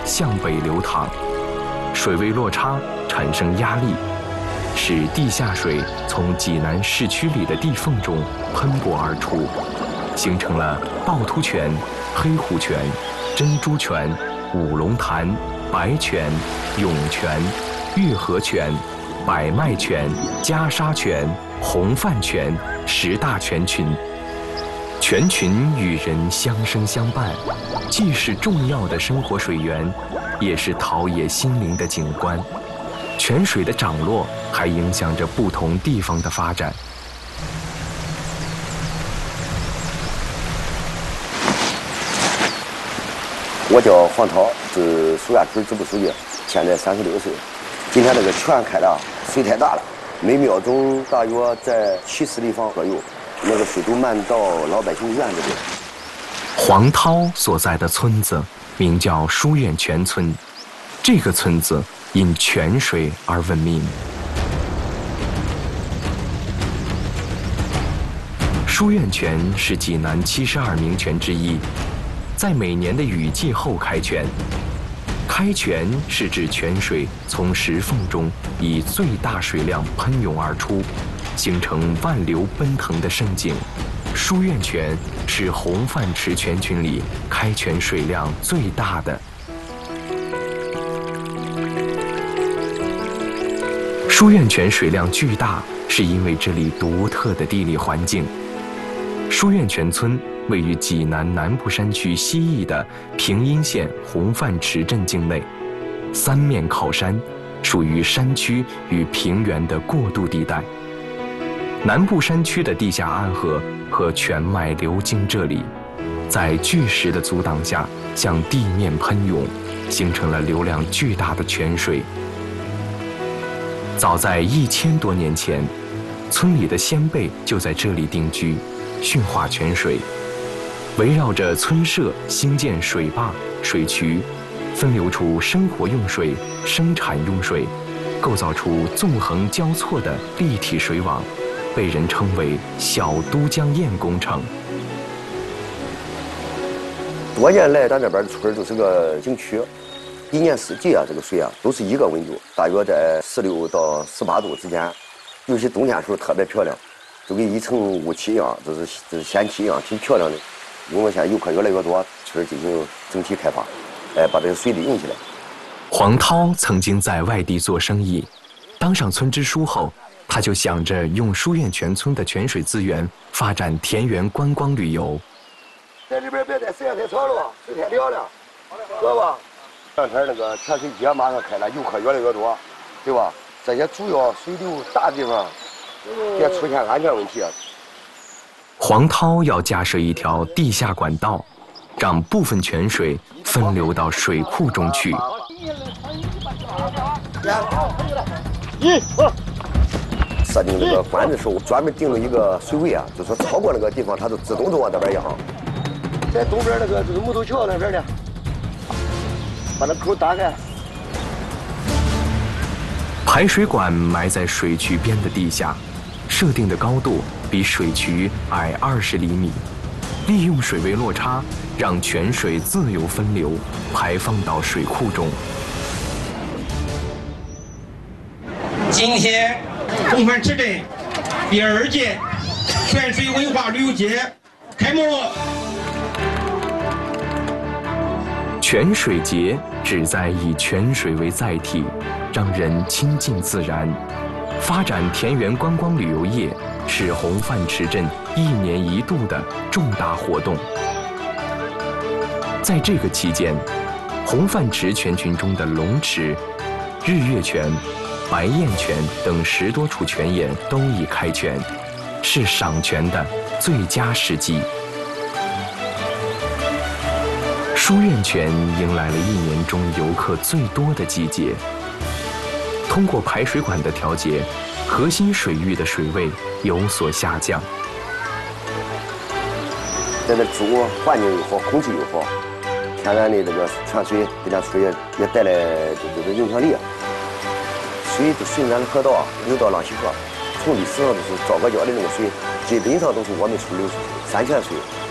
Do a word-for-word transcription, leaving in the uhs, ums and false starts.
向北流淌，水位落差产生压力，使地下水从济南市区里的地缝中喷薄而出，形成了趵突泉、黑虎泉、珍珠泉、五龙潭、白泉、涌泉、月河泉、百脉泉、袈裟泉、洪范泉十大泉群。泉群与人相生相伴，既是重要的生活水源，也是陶冶心灵的景观。泉水的涨落还影响着不同地方的发展。 我叫黄涛，是苏亚村支部书记，现在三十六岁。今天这个泉开了，水太大了，每秒钟大约在七十立方左右，那个水都漫到老百姓院这边。 黄涛所在的村子名叫书院泉村，这个村子因泉水而闻名。书院泉是济南七十二名泉之一，在每年的雨季后开泉。开泉是指泉水从石缝中以最大水量喷涌而出，形成万流奔腾的盛景。书院泉是洪范池泉群里开泉水量最大的。书院泉水量巨大，是因为这里独特的地理环境。书院泉村位于济南南部山区西翼的平阴县洪范池镇境内，三面靠山，属于山区与平原的过渡地带。南部山区的地下暗河和泉脉流经这里，在巨石的阻挡下向地面喷涌，形成了流量巨大的泉水。早在一千多年前，村里的先辈就在这里定居，驯化泉水，围绕着村社兴建水坝、水渠，分流出生活用水、生产用水，构造出纵横交错的立体水网，被人称为小都江堰工程。 多年来，咱这边的村就是个景区，一年四季啊，这个水啊都是一个温度，大约在十六到十八度之间，尤其冬天的时候特别漂亮，就跟一层雾气一样，就是就是仙气一样，挺漂亮的。因为现在游客越来越多，村进行整体开发，哎，把这个水利用起来。 黄涛曾经在外地做生意，当上村支书后，他就想着用书院泉村的泉水资源发展田园观光旅游。 在里边别再时间太长了，水太凉了，知道吧？两天那个泉水节马上开了，游客越来越多，对吧？这些主要水流大地方，别出现安全问题。 黄涛要架设一条地下管道，让部分泉水分流到水库中去。 一、二。设定这个管的时候，专门定了一个水位啊，就说超过那个地方，它就自动就往这边漾。在东边那个就是木头桥那边的，把那口打开。 排水管埋在水渠边的地下，设定的高度比水渠矮二十厘米，利用水位落差，让泉水自由分流，排放到水库中。 今天，洪范池镇第二届泉水文化旅游节开幕。 泉水节旨在以泉水为载体，让人亲近自然。发展田园观光旅游业是洪范池镇一年一度的重大活动。在这个期间，洪范池泉群中的龙池、日月泉、白燕泉等十多处泉眼都已开泉，是赏泉的最佳时机。书院泉迎来了一年中游客最多的季节。通过排水管的调节，核心水域的水位有所下降。 在这植物环境又好，空气又好，天然的这个泉水给咱村也也带来这个影响力。水就顺咱的河道啊流到浪溪河，从历史上就是赵国窖的那个水，基本上都是我们村流出去的山泉水。